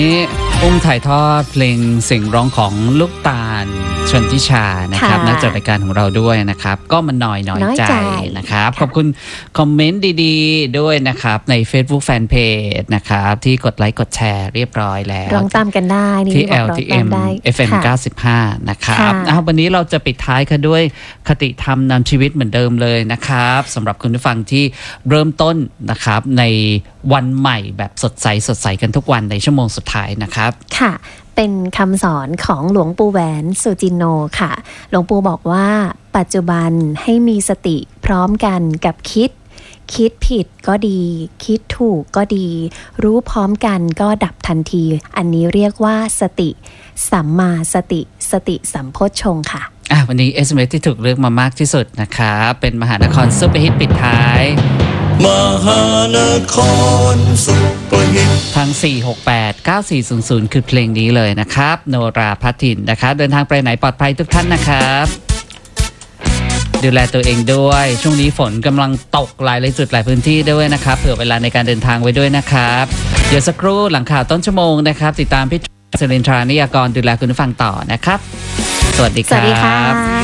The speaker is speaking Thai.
อุ้มถ่ายทอดเพลงเสียงร้องของลูกตาลชนทิชานะครับนักจัดรายการของเราด้วยนะครับก็มันน้อยใจนะครับขอบคุณคอมเมนต์ดีๆด้วยนะครับใน Facebook Fanpage นะครับที่กดไลค์กดแชร์เรียบร้อยแล้วร้องตามกันได้ที่ LTM FM 95นะครับวันนี้เราจะปิดท้ายกันด้วยคติธรรมนำชีวิตเหมือนเดิมเลยนะครับสำหรับคุณผู้ฟังที่เริ่มต้นนะครับในวันใหม่แบบสดใสกันทุกวันในชั่วโมงสุดท้ายนะครับค่ะเป็นคำสอนของหลวงปู่แหวนสุจินโนค่ะหลวงปู่บอกว่าปัจจุบันให้มีสติพร้อมกันกับคิดผิดก็ดีคิดถูกก็ดีรู้พร้อมกันก็ดับทันทีอันนี้เรียกว่าสติสัมมาสติสัมโพชฌงค์ค่ะวันนี้ SMS ที่ถูกเลือกมามากที่สุดนะครับเป็นมหานครซุปเปอร์ฮิตปิดท้ายมหานครซุปเปอร์ฮิตทาง4689400คือเพลงนี้เลยนะครับโนราภัททินนะครับเดินทางไปไหนปลอดภัยทุกท่านนะครับดูแลตัวเองด้วยช่วงนี้ฝนกำลังตกหลายจุดหลายพื้นที่ด้วยนะครับเผื่อเวลาในการเดินทางไว้ด้วยนะครับเดี๋ยวสักครู่หลังข่าวต้นชั่วโมงนะครับติดตามพี่เซรินทรานิยากรดูแลคุณผู้ฟังต่อนะครับสวัสดีครับ